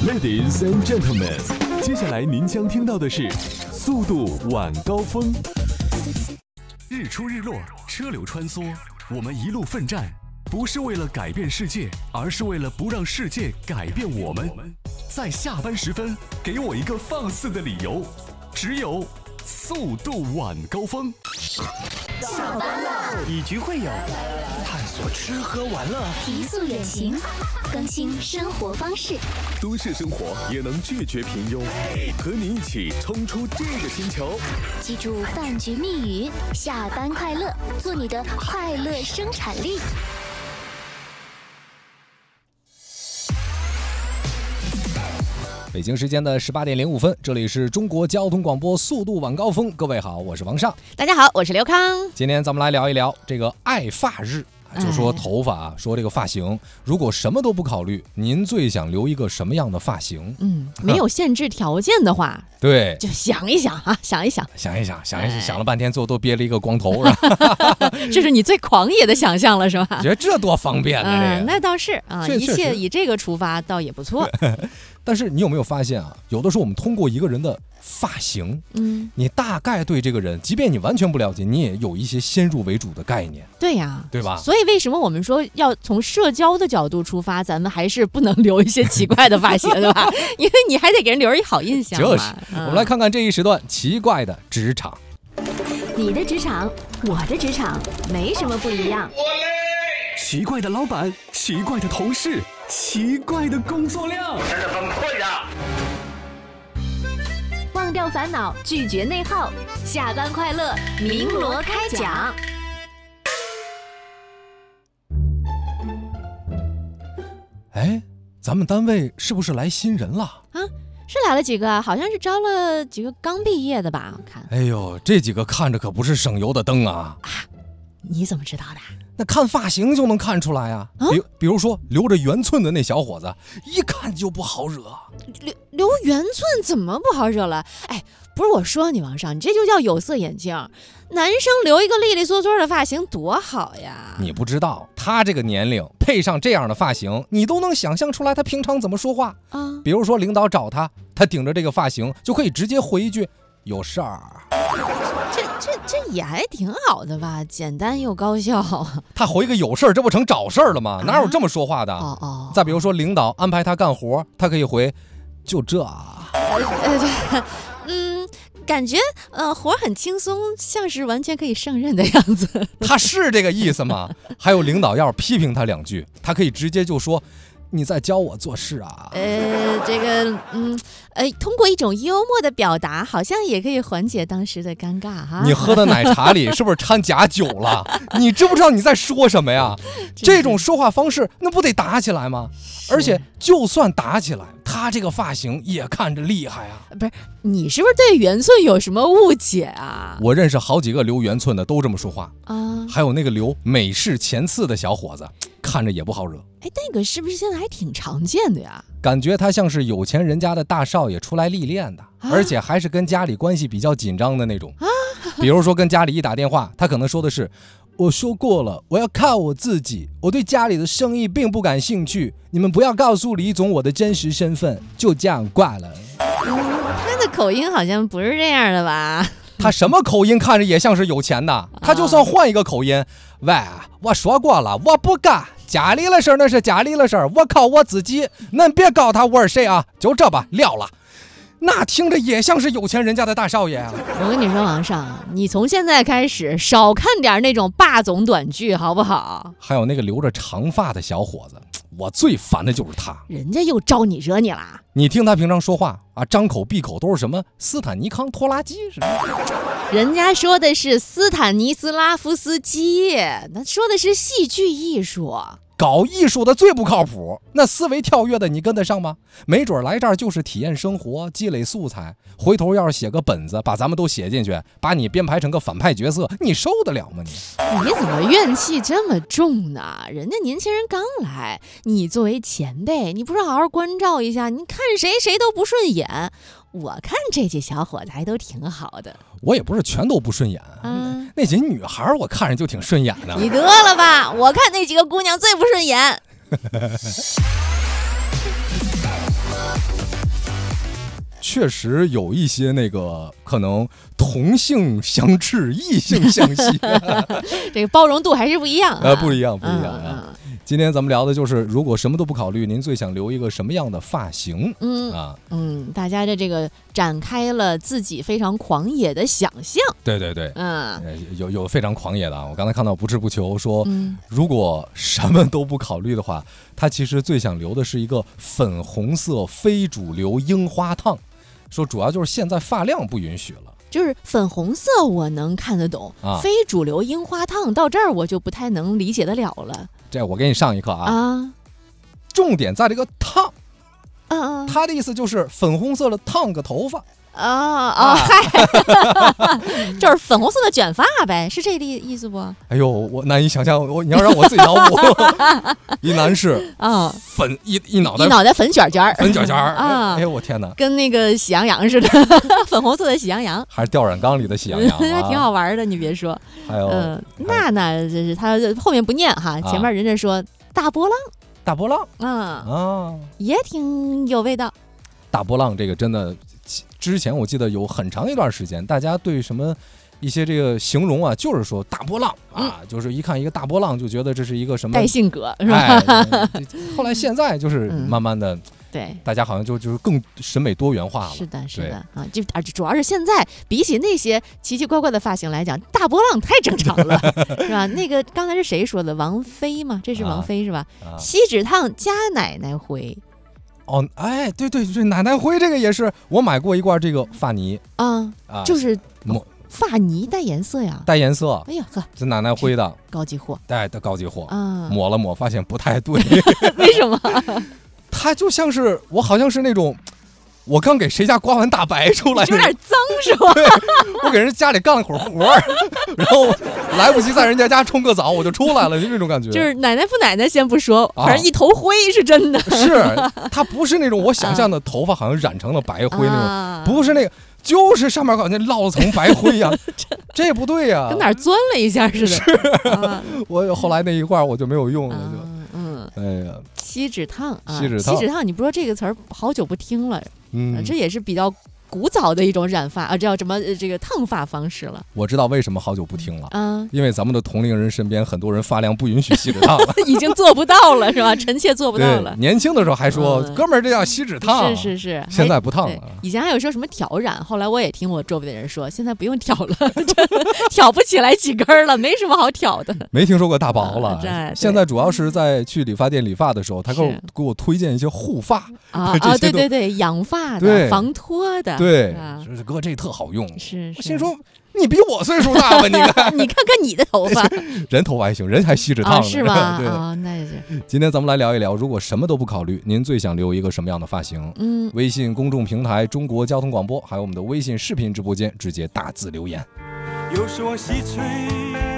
Ladies and gentlemen， 接下来您将听到的是速度晚高峰。日出日落，车流穿梭，我们一路奋战，不是为了改变世界，而是为了不让世界改变我们。在下班时分，给我一个放肆的理由，只有速度晚高峰。 下班了， 以局会友，探索吃喝玩乐， 提速远行，更新生活方式。 都市生活也能拒绝平庸，和你一起冲出这个星球。 记住饭局密语：下班快乐，做你的快乐生产力。 北京时间的18点05分，这里是中国交通广播速度晚高峰。各位好，我是王尚。 大家好，我是刘康。 今天咱们来聊一聊这个爱发日，就说头发，说这个发型，如果什么都不考虑，您最想留一个什么样的发型？ 没有限制条件的话， 对， 就想一想啊，想一想， 想了半天，最后都憋了一个光头，是吧？ 这是你最狂野的想象了，是吧？ 觉得这多方便呢，这个那倒是啊，一切以这个出发，倒也不错。 但是你有没有发现啊？有的时候我们通过一个人的发型，你大概对这个人，即便你完全不了解，你也有一些先入为主的概念。 对呀， 对吧？ 所以为什么我们说要从社交的角度出发，咱们还是不能留一些奇怪的发型，对吧？因为你还得给人留一好印象嘛。 就是，我们来看看这一时段奇怪的职场。 你的职场，我的职场，没什么不一样。 奇怪的老板，奇怪的同事，奇怪的工作量， 真的崩溃了。 忘掉烦恼，拒绝内耗，下班快乐，鸣锣开讲。 哎，咱们单位是不是来新人了？ 啊，是来了几个，好像是招了几个刚毕业的吧？我看。 哎呦，这几个看着可不是省油的灯啊！ 你怎么知道的？ 那看发型就能看出来啊。比如说留着圆寸的那小伙子，一看就不好惹。 留圆寸怎么不好惹了？哎，不是我说你王上，你这就叫有色眼镜。男生留一个利利索索的发型多好呀！ 你不知道，他这个年龄配上这样的发型，你都能想象出来他平常怎么说话啊。比如说领导找他，他顶着这个发型就可以直接回一句有事儿。 这也还挺好的吧，简单又高效。 他回个有事儿，这不成找事儿了吗？哪有这么说话的？再比如说领导安排他干活，他可以回就这。 感觉活很轻松，像是完全可以胜任的样子。 他是这个意思吗？还有领导要是批评他两句，他可以直接就说你在教我做事啊。 通过一种幽默的表达，好像也可以缓解当时的尴尬哈。 你喝的奶茶里是不是掺假酒了？你知不知道你在说什么呀？这种说话方式，那不得打起来吗？而且就算打起来，他这个发型也看着厉害啊。 不是，你是不是对圆寸有什么误解啊？ 我认识好几个留圆寸的都这么说话啊。还有那个留美式前刺的小伙子，看着也不好惹。 哎，那个是不是现在还挺常见的呀？ 感觉他像是有钱人家的大少爷出来历练的，而且还是跟家里关系比较紧张的那种。比如说跟家里一打电话，他可能说的是我说过了，我要靠我自己，我对家里的生意并不感兴趣，你们不要告诉李总我的真实身份，就这样挂了。 他的口音好像不是这样的吧？ 他什么口音看着也像是有钱的，他就算换一个口音，喂，我说过了，我不干，家里的事那是家里的事，我靠我自己，恁别告他我是谁啊，就这吧，撂了。那听着也像是有钱人家的大少爷啊！ 我跟你说，王上，你从现在开始少看点那种霸总短剧，好不好？ 还有那个留着长发的小伙子，我最烦的就是他。 人家又招你惹你啦？ 你听他平常说话啊，张口闭口都是什么斯坦尼康拖拉机似的。 人家说的是斯坦尼斯拉夫斯基，那说的是戏剧艺术。 搞艺术的最不靠谱，那思维跳跃的你跟得上吗？没准来这儿就是体验生活，积累素材，回头要是写个本子把咱们都写进去，把你编排成个反派角色，你受得了吗？ 你怎么怨气这么重呢？人家年轻人刚来，你作为前辈，你不是好好关照一下，你看谁都不顺眼。我看这几小伙子还都挺好的。 我也不是全都不顺眼，那几女孩我看着就挺顺眼的。 你得了吧，我看那几个姑娘最不顺眼。 确实有一些那个可能同性相斥，异性相吸， 这个包容度还是不一样啊， 不一样啊。今天咱们聊的就是，如果什么都不考虑，您最想留一个什么样的发型？ 大家的这个展开了自己非常狂野的想象。 对，有非常狂野的啊！我刚才看到不吃不求说，如果什么都不考虑的话，他其实最想留的是一个粉红色非主流樱花烫，说主要就是现在发量不允许了。 就是粉红色我能看得懂，非主流樱花烫到这儿我就不太能理解得了了。 这我给你上一课啊，重点在这个烫，他的意思就是粉红色的烫个头发就是粉红色的卷发呗，是这个意思不？ 哎呦，我难以想象，你要让我自己脑补，一男士粉一脑袋粉卷卷啊！哎呦我天哪， 跟那个喜羊羊似的，粉红色的喜羊羊， 还是吊染缸里的喜羊羊， 还挺好玩的，你别说。 还有娜这是他后面不念哈，前面人家说大波浪，也挺有味道。 大波浪这个真的。之前我记得有很长一段时间，大家对什么一些这个形容啊，就是说大波浪就是一看一个大波浪就觉得这是一个什么带性格是吧？ 后来现在就是慢慢的， 对， 大家好像就是更审美多元化了。 是的啊，主要是现在比起那些奇奇怪怪的发型来讲，大波浪太正常了，是吧？那个刚才是谁说的？王菲吗？这是王菲是吧？锡纸烫加奶奶灰。 对，这奶奶灰这个也是，我买过一罐这个发泥就是发泥带颜色呀， 带颜色。 哎呀呵， 这奶奶灰的高级货， 的高级货抹了发现不太对， 为什么？ 它就像是我好像是那种。我刚给谁家刮完大白出来， 有点脏是吧？ 我给人家里干了会儿活然后来不及在人家冲个澡，我就出来了，就这种感觉。 就是奶奶不奶奶先不说，反正一头灰是真的。 是，它不是那种我想象的头发好像染成了白灰那种，不是那个，就是上面好像落了层白灰一样，这不对呀， 跟哪儿钻了一下似的。 是，我后来那一块我就没有用了，就，哎呀， 锡纸烫， 锡纸烫，你不说这个词儿好久不听了。这也是比较古早的一种染发叫什么这个烫发方式了。 我知道为什么好久不听了因为咱们的同龄人身边很多人发量不允许锡纸烫了， 已经做不到了是吧？臣妾做不到了。 年轻的时候还说哥们儿这叫锡纸烫， 是， 现在不烫了。 以前还有说什么挑染，后来我也听我周围的人说，现在不用挑了，挑不起来几根了，没什么好挑的。 没听说过大薄了。现在主要是在去理发店理发的时候，他给我推荐一些护发对，养发的、防脱的。 对，哥这特好用。 是， 我心说你比我岁数大吧？你看， 你看看你的头发， 人头发还行，人还锡纸烫呢， 是吗？ 对那也是。 今天咱们来聊一聊，如果什么都不考虑，您最想留一个什么样的发型？微信公众平台中国交通广播，还有我们的微信视频直播间，直接打字留言。 又是往西吹